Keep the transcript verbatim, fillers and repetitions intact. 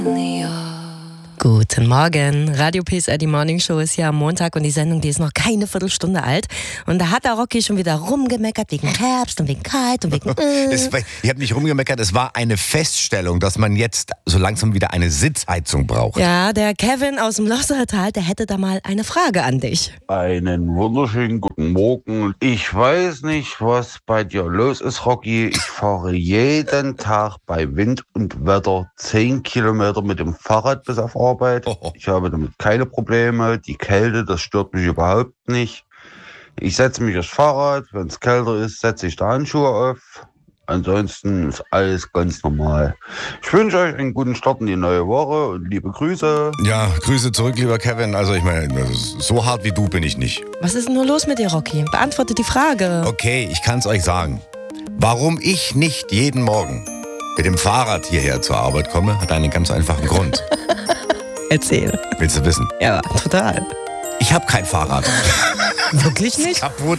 Guten Morgen. Radio P S R, die Morning Show ist hier am Montag und die Sendung, die ist noch keine Viertelstunde alt. Und da hat der Rocky schon wieder rumgemeckert wegen Herbst und wegen kalt und wegen... Äh. Es war, ich habe nicht rumgemeckert, es war eine Feststellung, dass man jetzt so langsam wieder eine Sitzheizung braucht. Ja, der Kevin aus dem Lossertal, der hätte da mal eine Frage an dich. Einen wunderschönen guten Morgen. Ich weiß nicht, was bei dir los ist, Rocky. Ich fahre jeden Tag bei Wind und Wetter zehn Kilometer mit dem Fahrrad bis auf Arbeit. Ich habe damit keine Probleme. Die Kälte, das stört mich überhaupt nicht. Ich setze mich aufs Fahrrad. Wenn es kälter ist, setze ich die Handschuhe auf. Ansonsten ist alles ganz normal. Ich wünsche euch einen guten Start in die neue Woche und liebe Grüße. Ja, Grüße zurück, lieber Kevin. Also ich meine, so hart wie du bin ich nicht. Was ist denn nur los mit dir, Rocky? Beantworte die Frage. Okay, ich kann es euch sagen. Warum ich nicht jeden Morgen mit dem Fahrrad hierher zur Arbeit komme, hat einen ganz einfachen Grund. Erzähl. Willst du wissen? Ja, total. Ich habe kein Fahrrad. Wirklich nicht? Kaputt.